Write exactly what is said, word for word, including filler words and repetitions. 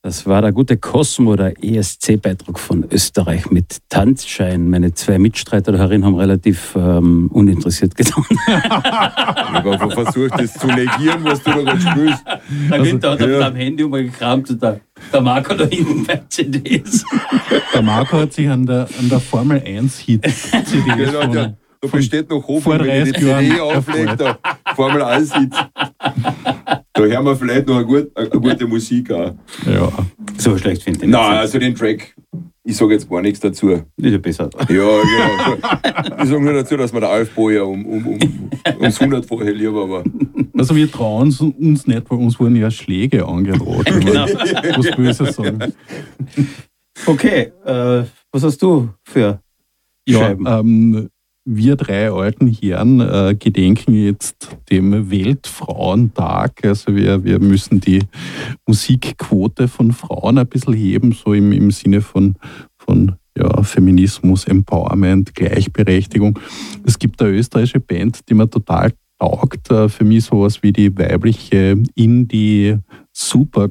Das war der gute Cosmo, der E S C-Beitrag von Österreich mit Tanzschein. Meine zwei Mitstreiter darin haben relativ ähm, uninteressiert getan. Ich habe versucht, das zu negieren, was du da gerade spielst. Der Günther hat ja. am Handy mal gekramt und der, der Marco da hinten bei C Ds. Der Marco hat sich an der, an der Formel eins Hit C Ds Genau, von, der, da besteht noch Hoffnung, vor wenn ich die dreißig C D Jahren auflegt, der Formel eins Hit. Da hören wir vielleicht noch eine, gut, eine gute Musik auch. Ja. So schlecht finde ich Nein, also den Track, ich sage jetzt gar nichts dazu. Ist ja besser. Ja, genau. Ich sage nur dazu, dass wir der Alf Boyer um, um, um, ums hundertfache lieber, aber Also wir trauen uns nicht, weil uns wurden ja Schläge angedroht. Genau. Was Böses sagen. Okay, äh, was hast du für Ja, Scheiben? ähm, wir drei alten Herren äh, gedenken jetzt dem Weltfrauentag. Also wir, wir müssen die Musikquote von Frauen ein bisschen heben, so im, im Sinne von, von ja, Feminismus, Empowerment, Gleichberechtigung. Es gibt eine österreichische Band, die mir total taugt. Für mich sowas wie die weibliche Indie-Super